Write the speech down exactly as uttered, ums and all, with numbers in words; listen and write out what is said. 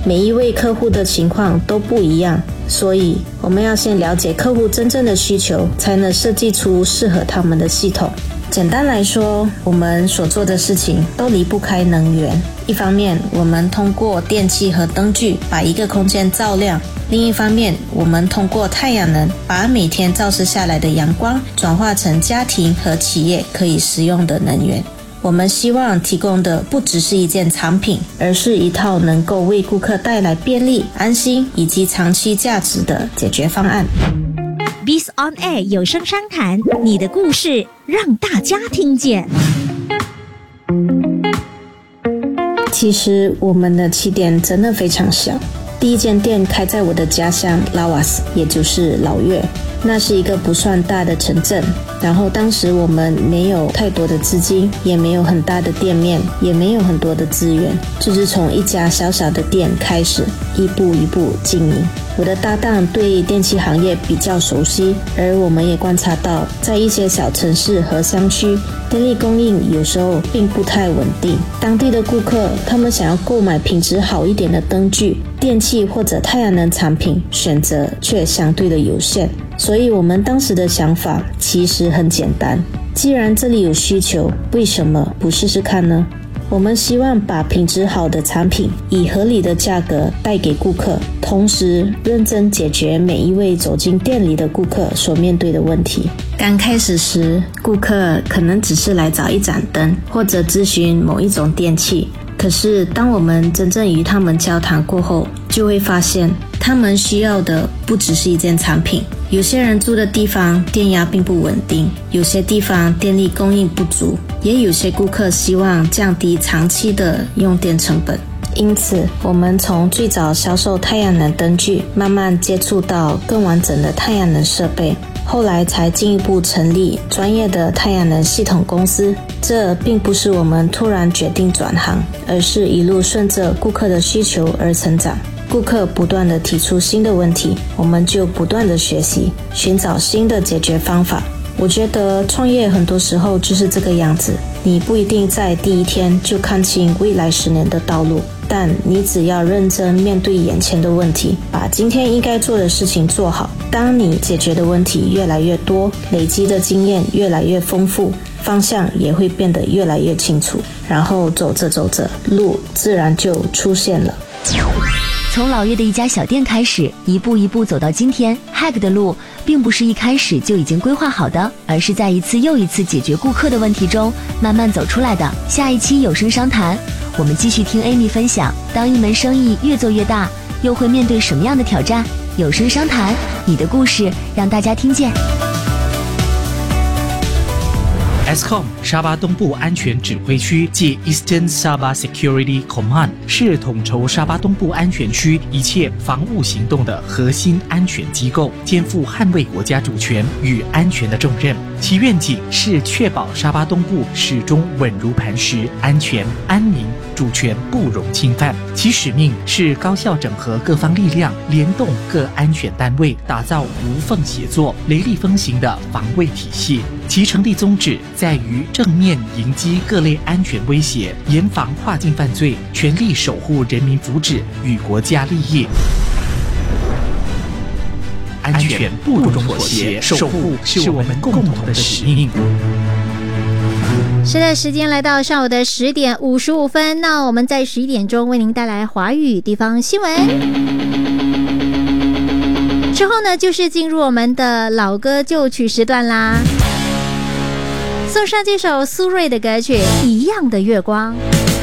每一位客户的情况都不一样，所以我们要先了解客户真正的需求，才能设计出适合他们的系统。简单来说，我们所做的事情都离不开能源。一方面，我们通过电器和灯具把一个空间照亮；另一方面，我们通过太阳能把每天照射下来的阳光转化成家庭和企业可以使用的能源。我们希望提供的不只是一件产品，而是一套能够为顾客带来便利、安心以及长期价值的解决方案。 Biz on Air 有声商谈，你的故事让大家听见。 其实我们的起点真的非常小，第一间店开在我的家乡拉瓦斯，也就是老越。那是一个不算大的城镇，然后当时我们没有太多的资金，也没有很大的店面，也没有很多的资源，就是从一家小小的店开始，一步一步经营。我的搭档对电器行业比较熟悉，而我们也观察到，在一些小城市和乡区，电力供应有时候并不太稳定。当地的顾客，他们想要购买品质好一点的灯具、电器或者太阳能产品，选择却相对的有限。所以我们当时的想法其实很简单，既然这里有需求，为什么不试试看呢？我们希望把品质好的产品以合理的价格带给顾客，同时认真解决每一位走进店里的顾客所面对的问题。刚开始时，顾客可能只是来找一盏灯，或者咨询某一种电器。可是当我们真正与他们交谈过后，就会发现他们需要的不只是一件产品。有些人住的地方电压并不稳定，有些地方电力供应不足，也有些顾客希望降低长期的用电成本。因此，我们从最早销售太阳能灯具，慢慢接触到更完整的太阳能设备，后来才进一步成立专业的太阳能系统公司。这并不是我们突然决定转行，而是一路顺着顾客的需求而成长。顾客不断地提出新的问题，我们就不断地学习，寻找新的解决方法。我觉得创业很多时候就是这个样子，你不一定在第一天就看清未来十年的道路，但你只要认真面对眼前的问题，把今天应该做的事情做好。当你解决的问题越来越多，累积的经验越来越丰富，方向也会变得越来越清楚，然后走着走着，路自然就出现了。 从老越的一家小店开始，一步一步走到今天， H A C 的路并不是一开始就已经规划好的，而是在一次又一次解决顾客的问题中慢慢走出来的。下一期有声商谈，我们继续听 Amy 分享，当一门生意越做越大，又会面对什么样的挑战？有声商谈，你的故事让大家听见。 S C O M 沙巴东部安全指挥区即 Eastern Sabah Security Command 是统筹沙巴东部安全区一切防务行动的核心安全机构，肩负捍卫国家主权与安全的重任。其愿景是确保沙巴东部始终稳如磐石，安全、安宁、主权不容侵犯。其使命是高效整合各方力量，联动各安全单位，打造无缝协作、雷厉风行的防卫体系。其成立宗旨在于正面迎击各类安全威胁，严防跨境犯罪，全力守护人民福祉与国家利益。安全不容妥协，守护是我们共同的使命。 是的，时间来到上午的十点五十五分，那我们在十一点钟为您带来华语地方新闻。之后呢，就是进入我们的老歌旧曲时段啦。送上这首苏芮的歌曲《一样的月光》。